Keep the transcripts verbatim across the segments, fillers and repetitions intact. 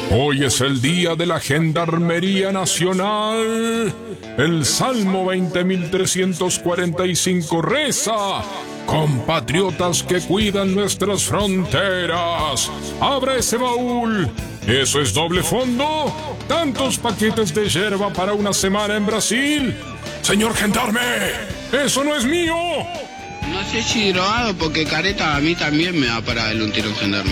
Hoy es el día de la Gendarmería Nacional. El Salmo veinte mil trescientos cuarenta y cinco reza: compatriotas que cuidan nuestras fronteras, abra ese baúl. ¿Eso es doble fondo? ¿Tantos paquetes de yerba para una semana en Brasil? Señor gendarme, eso no es mío. No sé si drogado, porque careta a mí también me va para darle un tiro en gendarme.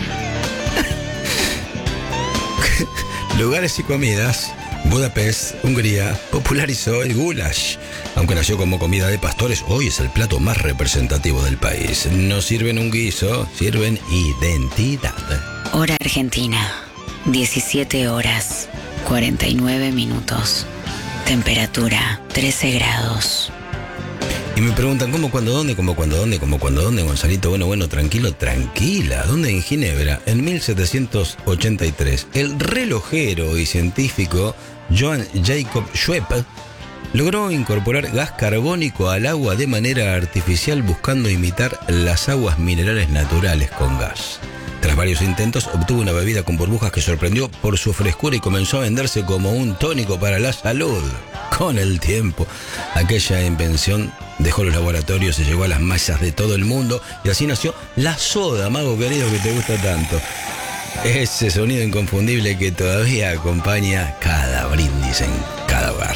Lugares y comidas. Budapest, Hungría, popularizó el goulash. Aunque nació como comida de pastores, hoy es el plato más representativo del país. No sirven un guiso, sirven identidad. Hora Argentina, diecisiete horas, cuarenta y nueve minutos. Temperatura, trece grados. Y me preguntan, ¿cómo, cuándo, dónde? ¿Cómo, cuándo, dónde? ¿Cómo, cuándo, dónde? Gonzalito, bueno, bueno, tranquilo, tranquila. ¿Dónde? En Ginebra, en mil setecientos ochenta y tres. El relojero y científico Johann Jacob Schweppe logró incorporar gas carbónico al agua de manera artificial, buscando imitar las aguas minerales naturales con gas. Tras varios intentos, obtuvo una bebida con burbujas que sorprendió por su frescura y comenzó a venderse como un tónico para la salud. Con el tiempo, aquella invención dejó los laboratorios y llegó a las masas de todo el mundo, y así nació la soda, mago querido, que te gusta tanto. Ese sonido inconfundible que todavía acompaña cada brindis en cada hogar.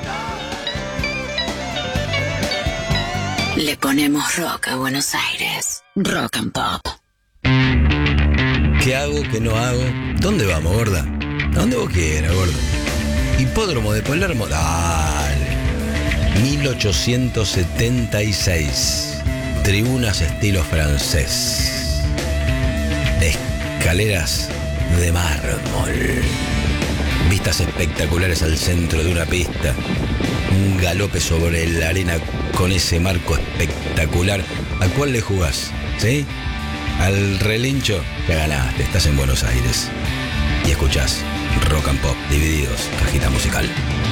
Le ponemos rock a Buenos Aires. Rock and Pop. ¿Qué hago? ¿Qué no hago? ¿Dónde vamos, gorda? ¿A dónde vos quieras, gordo? Hipódromo de Palermo. Dale. mil ochocientos setenta y seis. Tribunas estilo francés. Escaleras de mármol. Vistas espectaculares al centro de una pista. Un galope sobre la arena con ese marco espectacular. ¿A cuál le jugás? ¿Sí? Al relincho, ya ganaste, estás en Buenos Aires. Y escuchás Rock and Pop, divididos, cajita musical.